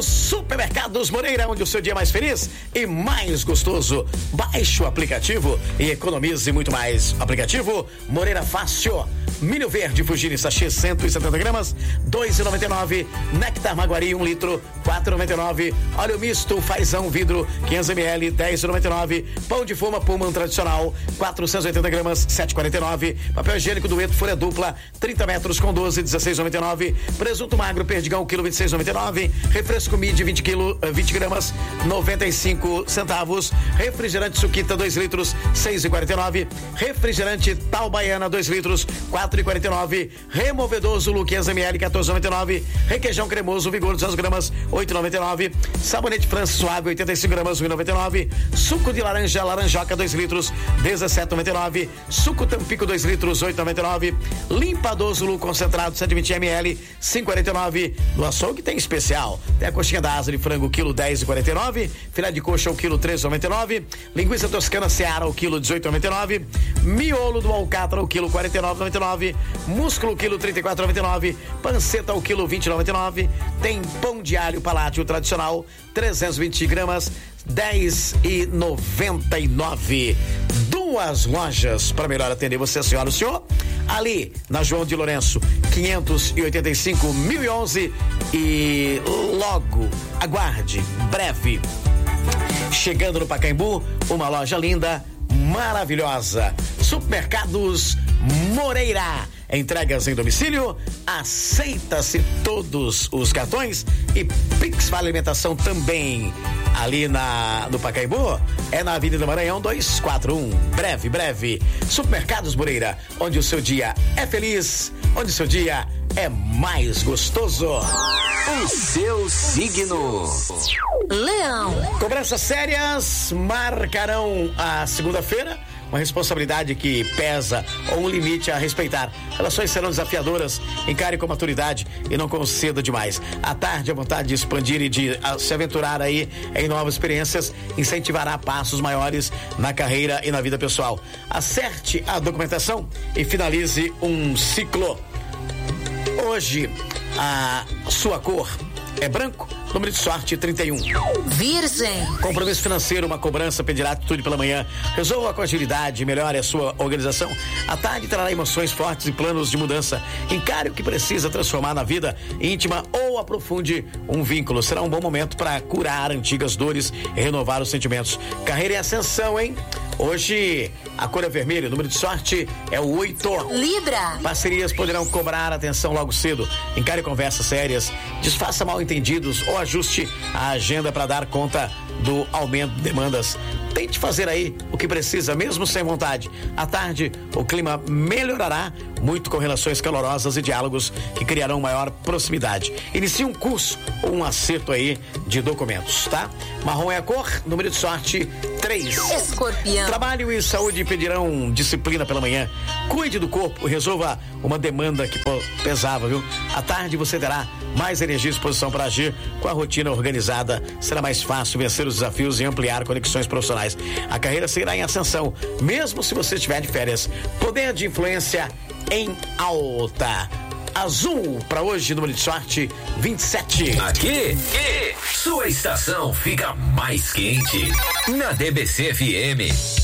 Supermercados Moreira, onde o seu dia é mais feliz e mais gostoso. Baixe o aplicativo e economize muito mais. Aplicativo Moreira Fácil. Milho verde Fugini sachê 170 gramas, 2,99. Néctar Maguari 1 litro, 4,99. Óleo misto Fazão vidro 500 ml, 10,99. Pão de forma Pullman tradicional 480 gramas, 7,49. Papel higiênico Dueto folha dupla 30 metros com 12, 16,99. Presunto magro Perdigão quilo 26,99. Refresco Mid 20 gramas, 95 centavos. Refrigerante Suquita 2 litros, 6,49. Refrigerante Tal Baiana 2 litros, 4,49. Removedor Zulu 500 ml, 14,99. Requeijão cremoso Vigor 200 gramas, 8,99. Sabonete França Suave 85 gramas, 1,99. Suco de laranja Laranjoca 2 litros, 17,99. Suco Tampico 2 litros, 8,99. Limpador Zulu concentrado 120 ml, 5,49. No açougue tem especial. Tem a coxinha da asa de frango quilo 10,49. Filé de coxa o quilo 13,99. Linguiça toscana Seara o quilo 18,99. Miolo do alcatra o quilo 49,99. Músculo quilo 34,99. Panceta o quilo 20,99. Tem pão de alho Palácio tradicional 320 gramas, 10,99. Duas lojas para melhor atender você, senhora e o senhor. Ali na João de Lourenço 585 1011 e logo aguarde, breve chegando no Pacaembu, uma loja linda, maravilhosa. Supermercados Moreira. Entregas em domicílio, aceita-se todos os cartões e Pix Vale Alimentação também. Ali no Pacaembu, é na Avenida Maranhão 241. Breve. Supermercados Moreira, onde o seu dia é feliz, onde o seu dia é mais gostoso. O seu signo. Leão. Cobranças sérias marcarão a segunda-feira. Uma responsabilidade que pesa ou um limite a respeitar. Relações serão desafiadoras, encare com maturidade e não conceda demais. À tarde, a vontade de expandir e de se aventurar aí em novas experiências incentivará passos maiores na carreira e na vida pessoal. Acerte a documentação e finalize um ciclo. Hoje, a sua cor é branco, número de sorte 31. Virgem. Compromisso financeiro, uma cobrança pedirá atitude pela manhã. Resolva com agilidade, melhore a sua organização. À tarde trará emoções fortes e planos de mudança. Encare o que precisa transformar na vida íntima ou aprofunde um vínculo. Será um bom momento para curar antigas dores e renovar os sentimentos. Carreira em ascensão, hein? Hoje, a cor é vermelha, o número de sorte é o 8. Libra. Parcerias poderão cobrar atenção logo cedo. Encare conversas sérias, desfaça mal entendidos ou ajuste a agenda para dar conta do aumento de demandas. Tente fazer aí o que precisa, mesmo sem vontade. À tarde, o clima melhorará muito com relações calorosas e diálogos que criarão maior proximidade. Inicie um curso ou um acerto aí de documentos, tá? Marrom é a cor, número de sorte 3. Escorpião. Trabalho e saúde pedirão disciplina pela manhã. Cuide do corpo, resolva uma demanda que pesava, viu? À tarde você terá mais energia e disposição para agir. Com a rotina organizada, será mais fácil vencer os desafios e ampliar conexões profissionais. A carreira seguirá em ascensão, mesmo se você estiver de férias. Poder de influência em alta. Azul para hoje, número de sorte 27. Aqui, sua estação fica mais quente. Na DBC FM.